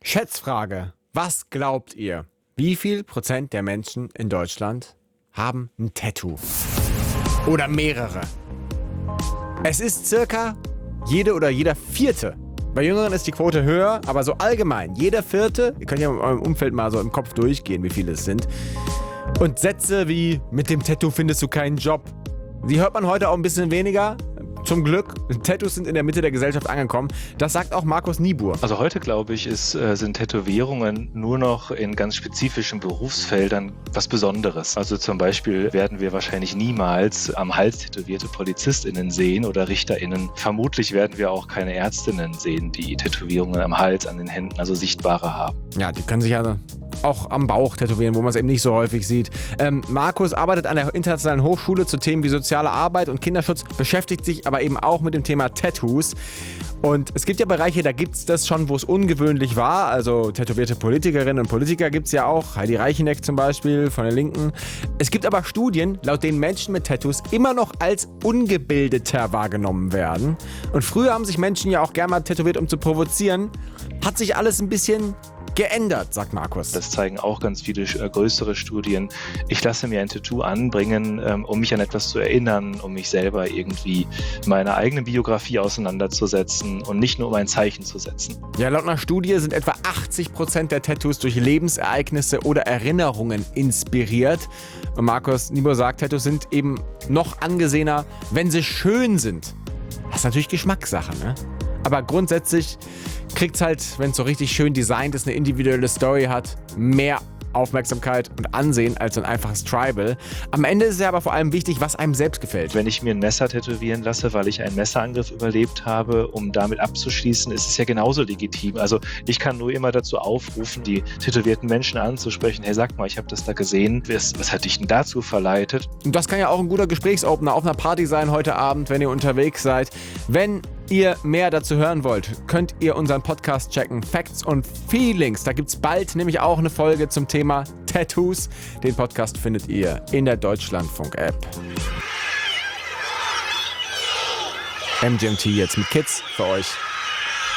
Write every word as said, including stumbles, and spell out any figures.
Schätzfrage. Was glaubt ihr? Wie viel Prozent der Menschen in Deutschland haben ein Tattoo? Oder mehrere? Es ist circa jede oder jeder Vierte. Bei Jüngeren ist die Quote höher, aber so allgemein. Jeder Vierte, ihr könnt ja in eurem Umfeld mal so im Kopf durchgehen, wie viele es sind. Und Sätze wie, mit dem Tattoo findest du keinen Job. Die hört man heute auch ein bisschen weniger. Zum Glück, Tattoos sind in der Mitte der Gesellschaft angekommen. Das sagt auch Markus Niebuhr. Also heute, glaube ich, ist, äh, sind Tätowierungen nur noch in ganz spezifischen Berufsfeldern was Besonderes. Also zum Beispiel werden wir wahrscheinlich niemals am Hals tätowierte PolizistInnen sehen oder RichterInnen. Vermutlich werden wir auch keine Ärztinnen sehen, die Tätowierungen am Hals, an den Händen, also sichtbare haben. Ja, die können sich ja auch am Bauch tätowieren, wo man es eben nicht so häufig sieht. Ähm, Markus arbeitet an der Internationalen Hochschule zu Themen wie soziale Arbeit und Kinderschutz, beschäftigt sich aber eben auch mit dem Thema Tattoos. Und es gibt ja Bereiche, da gibt es das schon, wo es ungewöhnlich war. Also tätowierte Politikerinnen und Politiker gibt es ja auch. Heidi Reicheneck zum Beispiel von der Linken. Es gibt aber Studien, laut denen Menschen mit Tattoos immer noch als ungebildeter wahrgenommen werden. Und früher haben sich Menschen ja auch gerne mal tätowiert, um zu provozieren. Hat sich alles ein bisschen geändert, sagt Markus. Das zeigen auch ganz viele äh, größere Studien. Ich lasse mir ein Tattoo anbringen, ähm, um mich an etwas zu erinnern, um mich selber irgendwie meine eigene Biografie auseinanderzusetzen und nicht nur um ein Zeichen zu setzen. Ja, laut einer Studie sind etwa achtzig Prozent der Tattoos durch Lebensereignisse oder Erinnerungen inspiriert. Und Markus Niebuhr sagt, Tattoos sind eben noch angesehener, wenn sie schön sind. Das ist natürlich Geschmackssache, ne? Aber grundsätzlich kriegt es halt, wenn es so richtig schön designt ist, eine individuelle Story hat, mehr Aufmerksamkeit und Ansehen als ein einfaches Tribal. Am Ende ist es ja aber vor allem wichtig, was einem selbst gefällt. Wenn ich mir ein Messer tätowieren lasse, weil ich einen Messerangriff überlebt habe, um damit abzuschließen, ist es ja genauso legitim. Also ich kann nur immer dazu aufrufen, die tätowierten Menschen anzusprechen. Hey, sag mal, ich habe das da gesehen. Was, was hat dich denn dazu verleitet? Und das kann ja auch ein guter Gesprächsopener auf einer Party sein heute Abend, wenn ihr unterwegs seid. Wenn ihr mehr dazu hören wollt, könnt ihr unseren Podcast checken. Facts und Feelings. Da gibt es bald nämlich auch eine Folge zum Thema Tattoos. Den Podcast findet ihr in der Deutschlandfunk-App. M G M T jetzt mit Kids für euch.